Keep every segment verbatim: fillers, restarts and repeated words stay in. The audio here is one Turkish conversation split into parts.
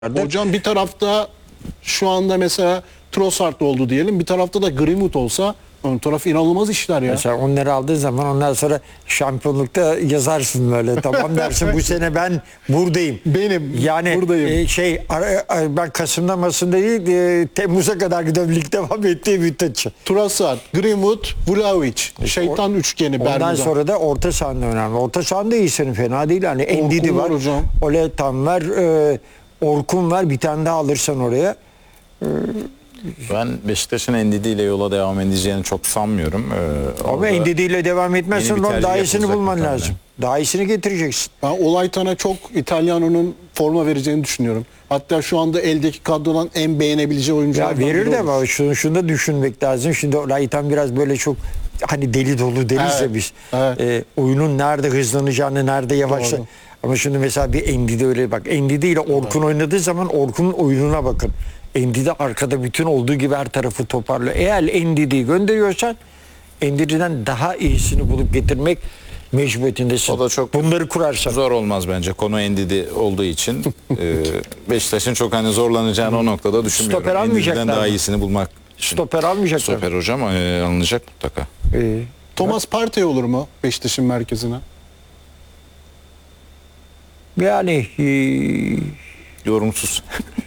Hocam bir tarafta şu anda mesela Trossard oldu diyelim. Bir tarafta da Greenwood olsa ön taraf inanılmaz işler ya. Mesela onları aldığın zaman ondan sonra şampiyonlukta yazarsın böyle. Tamam dersin bu sene ben buradayım. Benim yani buradayım. E, şey ara, ara, ben Kasım'da Masım'da değil e, Temmuz'a kadar giden lig devam ettiği müddetçe. Trossard, Greenwood, Vlahovic. Şeytan üçgeni. Ondan Bermuda. sonra da orta sahanda önemli. Orta sahanda iyisinin fena değil. Hani Endidi var. Hocam. Oletan var. E, Orkun var. Bir tane daha alırsan oraya. E, Ben Beşiktaş'ın Endidi ile yola devam edeceğini çok sanmıyorum. Ee, Ama Endidi ile devam etmezsen yeni bir tercih daha iyisini yapılacak bulman muhtemelen. lazım. Daha iyisini getireceksin. Ben Olaytan'a çok İtalyano'nun forma vereceğini düşünüyorum. Hatta şu anda eldeki kadrodan en beğenebileceği Ya oyunculardan verir biri de olur. ama şunu, şunu da düşünmek lazım. Şimdi Olaytan biraz böyle çok hani deli dolu deriz Evet, ya biz. evet. Ee, oyunun nerede hızlanacağını, nerede yavaşla. Doğru. Ama şimdi mesela bir Endidi öyle bak. Endidi ile Orkun oynadığı zaman Orkun'un oyununa bakın. Endidi arkada bütün olduğu gibi her tarafı toparlıyor. Eğer Endidi'yi gönderiyorsan Endidi'den daha iyisini bulup getirmek mecburiyetindesin. O da çok Bunları kurarsan. zor olmaz bence konu Endidi olduğu için. Ee, Beşiktaş'ın çok hani zorlanacağını o noktada düşünmüyorum. Stoper almayacaklar Endidi'den daha mı? iyisini bulmak için. Stoper almayacaklar. Stoper hocam e, alınacak mutlaka. Ee, Thomas Partey olur mu Beşiktaş'ın merkezine? yani e, Yorumsuz.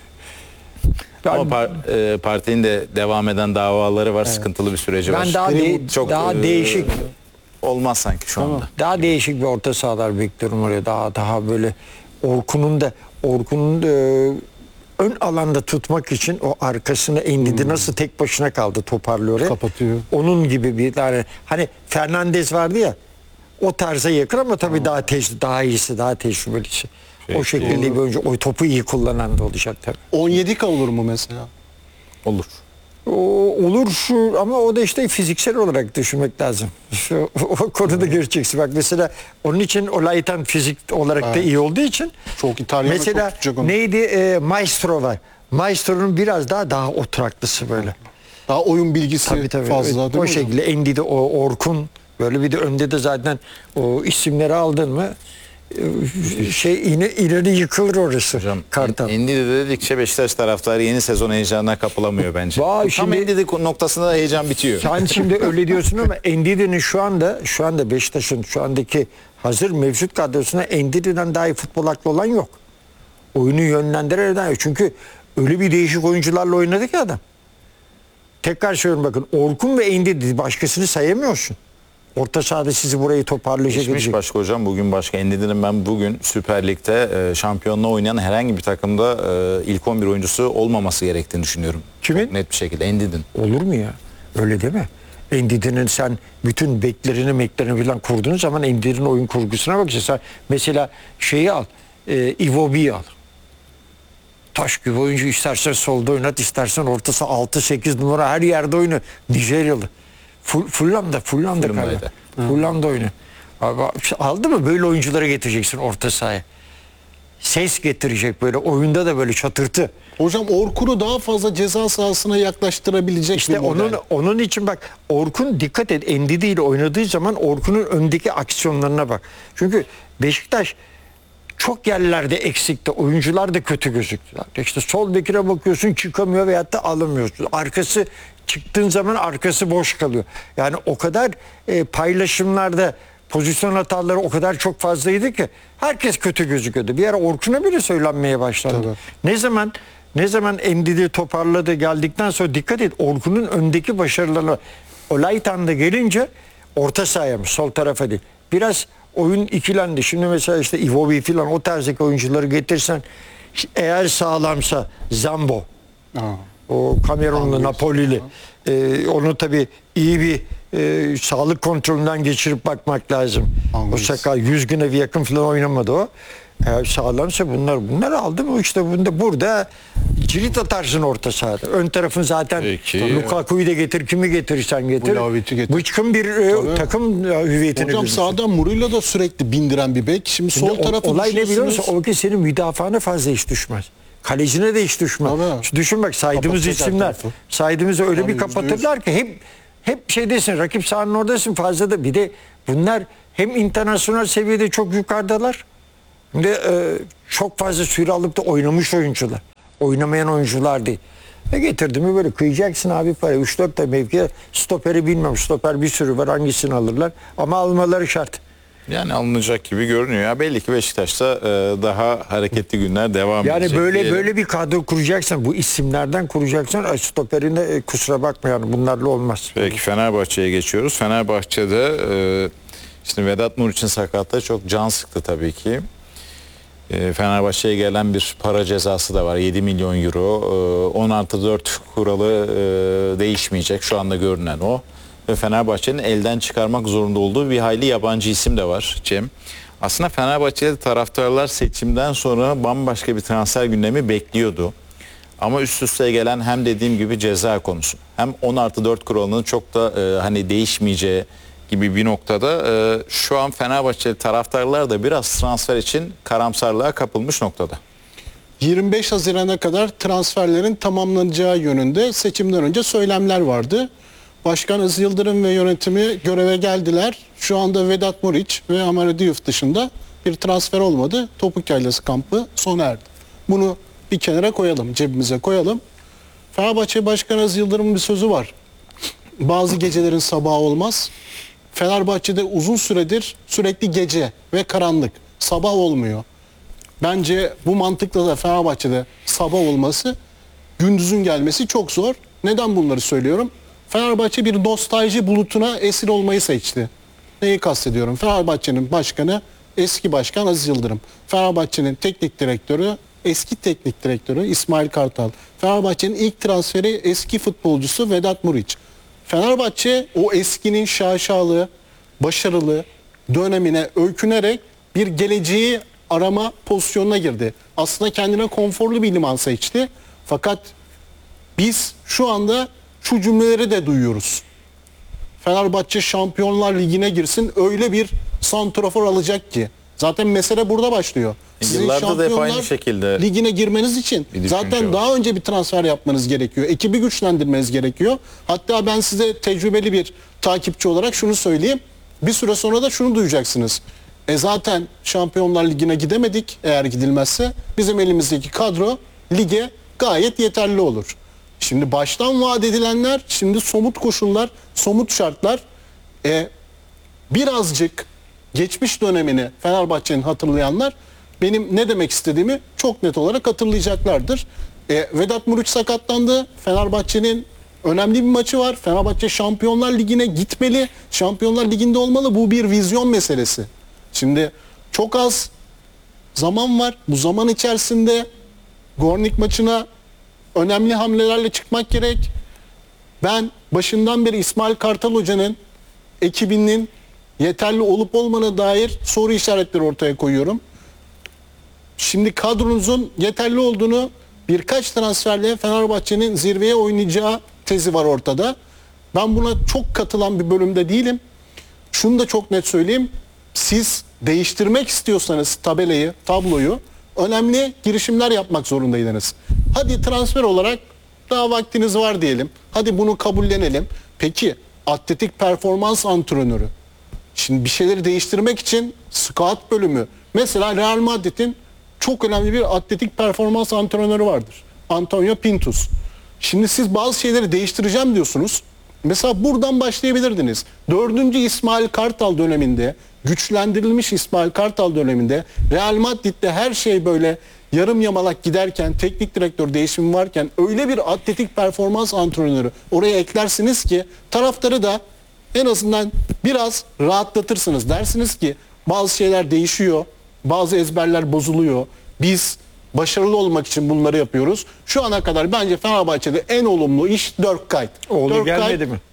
ben- Ama par, e, partinin de devam eden davaları var. Sıkıntılı bir süreci var. Ben daha de- Çok, daha e, değişik olmaz sanki şu anda. daha değişik bir orta sahalar bekliyorum oraya. Daha daha böyle Orkun'un da Orkun'un da, e, ön alanda tutmak için o arkasını Endidi nasıl tek başına kaldı toparlıyor oraya. Kapatıyor. Onun gibi bir tane hani Fernandes vardı ya o tarza yakın ama tabii daha tecrübe, daha iyisi, daha tecrübelisi. O Peki. şekilde bir oyuncu. O topu iyi kullanan da olacak tabii. Onyedika olur mu mesela? Olur. O, olur şu ama o da işte fiziksel olarak düşünmek lazım. Şu, o konuda göreceksin. Bak mesela onun için Olaytan fizik olarak da iyi olduğu için Çok İtalyan'a çok mesela tutacak onu. neydi e, Maestro var. Maestro'nun biraz daha daha oturaklısı böyle. Daha oyun bilgisi Tabii tabii. fazla Evet, değil o mi hocam? şekilde Endidi o Orkun böyle bir de önde de zaten o isimleri aldın mı e, şey ine, ileri yıkılır orası. Hocam Kartal. Endidi dedikçe Beşiktaş taraftarı yeni sezon heyecanına kapılamıyor bence. Vay, Tam şimdi- Endidi noktasında da heyecan bitiyor. Sen şimdi öyle diyorsun ama Endidi'nin şu anda şu anda Beşiktaş'ın şu andaki hazır mevcut kadrosuna Endidi'den daha iyi futbol aklı olan yok. Oyunu yönlendiren eden yok. Çünkü öyle bir değişik oyuncularla oynadı ki adam. Tekrar söylüyorum bakın Orkun ve Endidi başkasını sayamıyorsun. Orta sahada sizi burayı toparlayacak. Geçmiş edecek. başka hocam, bugün başka. Endidi'nin ben bugün Süper Lig'de e, şampiyonluğa oynayan herhangi bir takımda e, ilk on bir oyuncusu olmaması gerektiğini düşünüyorum. Kimin? Çok net bir şekilde Endidi'nin. Olur mu ya? Öyle değil mi? Endidi'nin sen bütün beklerini meklerini falan kurduğun zaman Endidi'nin oyun kurgusuna bakacaksın. Sen mesela şeyi al. E, Iwobi'yi al. Taş gibi oyuncu, istersen solda oynat, istersen ortası altı sekiz numara her yerde oyunu. Nijeryalı. Full, Fulham'da, Fulham'da galiba. Fulham'daydı. Fulham'da oyunu. Abi, aldı mı böyle oyuncuları getireceksin orta sahaya. Ses getirecek böyle oyunda da böyle çatırtı. Hocam Orkun'u daha fazla ceza sahasına yaklaştırabilecek İşte bir model. onun onun için bak Orkun dikkat et Endidi ile oynadığı zaman Orkun'un öndeki aksiyonlarına bak. Çünkü Beşiktaş çok yerlerde eksikti. Oyuncular da kötü gözüktü. İşte sol bekire bakıyorsun çıkamıyor veyahut da alamıyorsun. Arkası çıktığın zaman arkası boş kalıyor. Yani o kadar e, paylaşımlarda pozisyon hataları o kadar çok fazlaydı ki herkes kötü gözüküyordu. Bir ara Orkun'a bile söylenmeye başlandı. Tabii. Ne zaman ne zaman Endidi toparladı geldikten sonra dikkat et Orkun'un öndeki başarılarına Olaytan'da gelince orta sahaya mı sol tarafa değil. Biraz oyun ikilendi. Şimdi mesela işte Iwobi falan o tarzdaki oyuncuları getirsen eğer sağlamsa Zambo Aa. o Kamerunlu Napolili ee, onu tabii iyi bir e, sağlık kontrolünden geçirip bakmak lazım. Anladım. O sakal yüz güne bir yakın falan oynamadı o. Eğer sağlamsa bunlar bunları aldı mı işte bunda burada cirit atarsın orta sahada. Ön tarafın zaten Peki. Lukaku'yu da getir kimi getirirsen getir. Vlahovic'i getir. Bıçkın bir e, Tabii. takım e, hüviyetini Hocam görürsün. sağdan Murillo da sürekli bindiren bir bek. Şimdi, Şimdi sol o- tarafı olay ne biliyor düşünürsünüz. musun? O ki senin müdafana fazla iş düşmez. Kalecine de iş düşmez. Tabii. Şu düşün bak saydığımız Kapatacak her isimler. tarafı. Saydığımız öyle Tabii, bir kapatırlar ki hep hep şeydesin rakip sahanın oradasın fazla da bir de bunlar hem internasyonel seviyede çok yukarıdalar. Şimdi e, çok fazla süre alıp da oynamış oyuncular. Oynamayan oyuncular değil. Ve getirdi mi böyle kıyacaksın abi para. üç dört de mevki stoperi bilmem. Stoper bir sürü var, hangisini alırlar. Ama almaları şart. Yani alınacak gibi görünüyor. Ya belli ki Beşiktaş'ta e, daha hareketli günler devam Yani edecek. böyle diyelim. böyle bir kadro kuracaksan, bu isimlerden kuracaksan ay, stoperine e, kusura bakma yani bunlarla olmaz. Peki Fenerbahçe'ye geçiyoruz. Fenerbahçe'de e, işte Vedat Muriç'in sakatlığı çok can sıktı tabii ki. E, Fenerbahçe'ye gelen bir para cezası da var. yedi milyon euro. E, on artı dört kuralı e, değişmeyecek. Şu anda görünen o. Ve Fenerbahçe'nin elden çıkarmak zorunda olduğu bir hayli yabancı isim de var Cem. Aslında Fenerbahçe'de taraftarlar seçimden sonra bambaşka bir transfer gündemi bekliyordu. Ama üst üste gelen hem dediğim gibi ceza konusu hem on artı dört kuralının çok da e, hani değişmeyeceği gibi bir noktada e, şu an Fenerbahçe taraftarlar da biraz transfer için karamsarlığa kapılmış noktada. yirmi beş Haziran'a kadar transferlerin tamamlanacağı yönünde seçimden önce söylemler vardı. Başkan Aziz Yıldırım ve yönetimi göreve geldiler. Şu anda Vedat Muriç ve Amara Diouf dışında bir transfer olmadı. Topuk Yaylası kampı sona erdi. Bunu bir kenara koyalım, cebimize koyalım. Fenerbahçe Başkanı Aziz Yıldırım'ın bir sözü var. Bazı gecelerin sabahı olmaz. Fenerbahçe'de uzun süredir sürekli gece ve karanlık. Sabah olmuyor. Bence bu mantıkla da Fenerbahçe'de sabah olması, gündüzün gelmesi çok zor. Neden bunları söylüyorum? Fenerbahçe bir nostalji bulutuna esir olmayı seçti. Neyi kastediyorum? Fenerbahçe'nin başkanı eski başkan Aziz Yıldırım. Fenerbahçe'nin teknik direktörü eski teknik direktörü İsmail Kartal. Fenerbahçe'nin ilk transferi eski futbolcusu Vedat Muriç. Fenerbahçe o eskinin şaşalı, başarılı dönemine öykünerek bir geleceği arama pozisyonuna girdi. Aslında kendine konforlu bir liman seçti. Fakat biz şu anda şu cümleleri de duyuyoruz. Fenerbahçe Şampiyonlar Ligi'ne girsin, öyle bir santrafor alacak ki. Zaten mesele burada başlıyor. Sizin Yıllarda da hep Şampiyonlar aynı şekilde Ligi'ne girmeniz için bir düşünce zaten var. daha önce bir transfer yapmanız gerekiyor. Ekibi güçlendirmeniz gerekiyor. Hatta ben size tecrübeli bir takipçi olarak şunu söyleyeyim. Bir süre sonra da şunu duyacaksınız. E zaten Şampiyonlar Ligi'ne gidemedik eğer gidilmezse. Bizim elimizdeki kadro lige gayet yeterli olur. Şimdi baştan vaat edilenler, şimdi somut koşullar, somut şartlar. E, birazcık geçmiş dönemini Fenerbahçe'nin hatırlayanlar benim ne demek istediğimi çok net olarak hatırlayacaklardır. E, Vedat Muriç sakatlandı. Fenerbahçe'nin önemli bir maçı var. Fenerbahçe Şampiyonlar Ligi'ne gitmeli. Şampiyonlar Ligi'nde olmalı. Bu bir vizyon meselesi. Şimdi çok az zaman var. Bu zaman içerisinde Gornik maçına önemli hamlelerle çıkmak gerek. Ben başından beri İsmail Kartal Hoca'nın ekibinin yeterli olup olmadığına dair soru işaretleri ortaya koyuyorum. Şimdi kadronuzun yeterli olduğunu birkaç transferle Fenerbahçe'nin zirveye oynayacağı tezi var ortada. Ben buna çok katılan bir bölümde değilim. Şunu da çok net söyleyeyim. Siz değiştirmek istiyorsanız tabelayı, tabloyu önemli girişimler yapmak zorundaydınız. Hadi transfer olarak daha vaktiniz var diyelim. Hadi bunu kabullenelim. Peki atletik performans antrenörü. Şimdi bir şeyleri değiştirmek için scout bölümü. Mesela Real Madrid'in çok önemli bir atletik performans antrenörü vardır. Antonio Pintus. Şimdi siz bazı şeyleri değiştireceğim diyorsunuz. Mesela buradan başlayabilirdiniz. Dördüncü İsmail Kartal döneminde, güçlendirilmiş İsmail Kartal döneminde Real Madrid'de her şey böyle yarım yamalak giderken, teknik direktör değişimi varken öyle bir atletik performans antrenörü oraya eklersiniz ki taraftarı da en azından biraz rahatlatırsınız. Dersiniz ki bazı şeyler değişiyor, bazı ezberler bozuluyor. Biz başarılı olmak için bunları yapıyoruz. Şu ana kadar bence Fenerbahçe'de en olumlu iş Dörkkayt. Oğlu Dörkkayt gelmedi mi?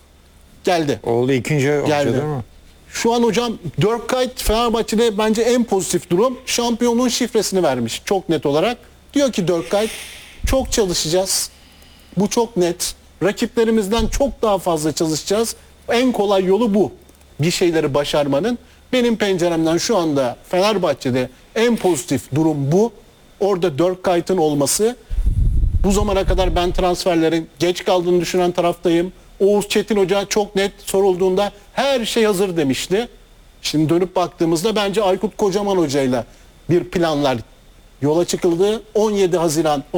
Geldi. Oğlu ikinci hoca Geldi. değil mi? Şu an hocam Dörkkayt Fenerbahçe'de bence en pozitif durum. Şampiyonluğun şifresini vermiş çok net olarak. Diyor ki Dörkkayt çok çalışacağız. Bu çok net. Rakiplerimizden çok daha fazla çalışacağız. En kolay yolu bu. Bir şeyleri başarmanın. Benim penceremden şu anda Fenerbahçe'de en pozitif durum bu. Orada Dörkkayt'ın olması. Bu zamana kadar ben transferlerin geç kaldığını düşünen taraftayım. Oğuz Çetin Hoca çok net sorulduğunda her şey hazır demişti. Şimdi dönüp baktığımızda bence Aykut Kocaman Hoca'yla bir planlar yola çıkıldı. on yedi Haziran